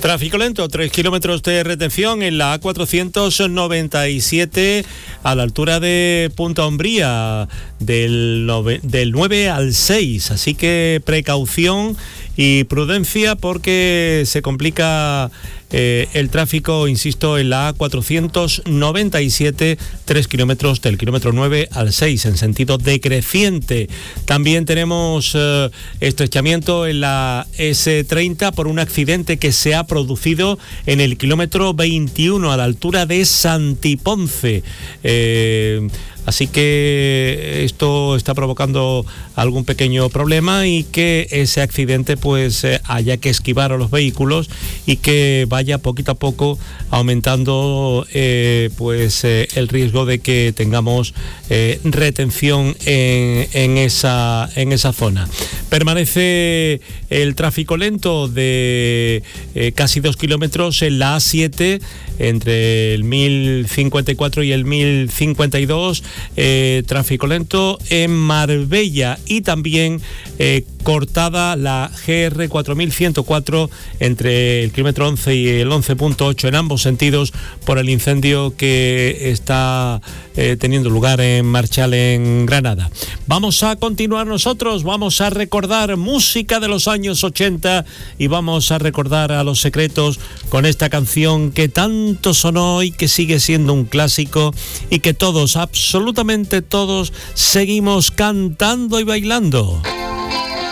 Tráfico lento, 3 kilómetros de retención en la A497 a la altura de Punta Umbría, del 9 al 6. Así que precaución y prudencia porque se complica el tráfico, insisto, en la A497, 3 kilómetros del kilómetro 9 al 6 en sentido decreciente. También tenemos estrechamiento en la S30 por un accidente que se ha producido en el kilómetro 21 a la altura de Santiponce. Así que esto está provocando algún pequeño problema y que ese accidente pues haya que esquivar a los vehículos y que vaya poquito a poco aumentando el riesgo de que tengamos retención en esa zona. Permanece el tráfico lento de casi 2 kilómetros en la A7 entre el 1054 y el 1052. Tráfico lento en Marbella y también cortada la GR 4104 entre el kilómetro 11 y el 11.8 en ambos sentidos por el incendio que está teniendo lugar en Marchal, en Granada. Vamos a continuar nosotros, vamos a recordar música de los años 80 y vamos a recordar a Los Secretos con esta canción que tanto sonó y que sigue siendo un clásico y que todos, absolutamente todos, seguimos cantando y bailando.